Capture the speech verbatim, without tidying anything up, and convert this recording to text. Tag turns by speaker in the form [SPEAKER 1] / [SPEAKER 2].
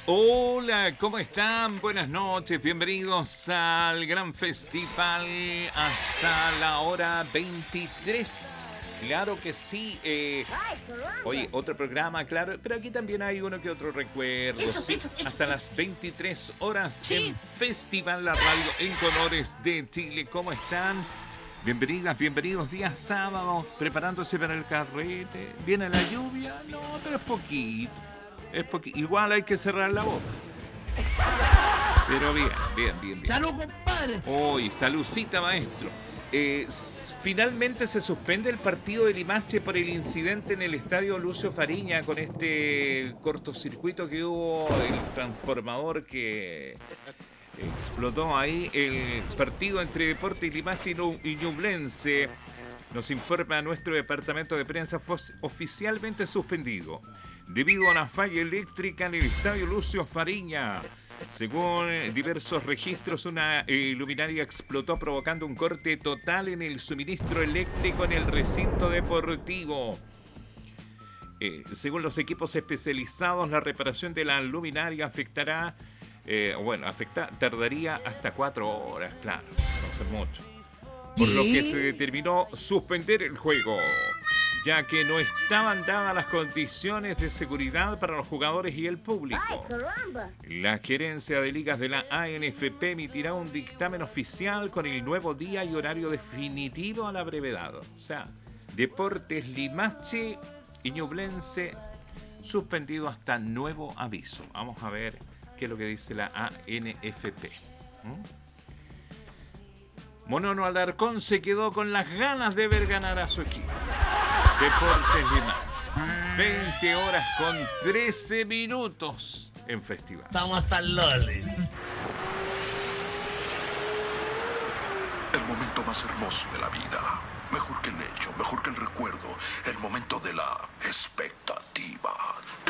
[SPEAKER 1] Hola, ¿cómo están? Buenas noches, bienvenidos al gran festival hasta la hora veintitrés. Claro que sí. Eh, oye, otro programa, claro, pero aquí también hay uno que otro recuerdo.
[SPEAKER 2] Eso,
[SPEAKER 1] Sí,
[SPEAKER 2] eso, eso.
[SPEAKER 1] hasta las veintitrés horas
[SPEAKER 2] Sí.
[SPEAKER 1] en Festival La Radio en Colores de Chile. ¿Cómo están? Bienvenidas, bienvenidos, día sábado, preparándose para el carrete. ¿Viene la lluvia? No, pero es poquito. Es poqui- Igual hay que cerrar la boca. Pero bien, bien, bien, bien.
[SPEAKER 2] ¡Salud, compadre!
[SPEAKER 1] Hoy, saludcita, maestro. Eh, s- finalmente se suspende el partido de Limache por el incidente en el estadio Lucio Fariña con este cortocircuito que hubo, el transformador que explotó ahí. El partido entre Deportes Limache y Nu- y Ñublense, nos informa nuestro departamento de prensa, fue oficialmente suspendido debido a una falla eléctrica en el estadio Lucio Fariña. Según eh, diversos registros, una eh, luminaria explotó provocando un corte total en el suministro eléctrico en el recinto deportivo. Eh, según los equipos especializados, la reparación de la luminaria afectará, eh, bueno, afecta, tardaría hasta cuatro horas, claro, no es mucho. Por lo que se determinó suspender el juego, ya que no estaban dadas las condiciones de seguridad para los jugadores y el público. La gerencia de ligas de la A N F P emitirá un dictamen oficial con el nuevo día y horario definitivo a la brevedad. O sea, Deportes Limache y Ñublense suspendido hasta nuevo aviso. Vamos a ver qué es lo que dice la A N F P. ¿Mm? Monono Alarcón se quedó con las ganas de ver ganar a su equipo. Deportes Limache. veinte horas con trece minutos en festival.
[SPEAKER 2] Estamos hasta el loli.
[SPEAKER 3] El momento más hermoso de la vida. Mejor que el hecho, mejor que el recuerdo. El momento de la expectativa.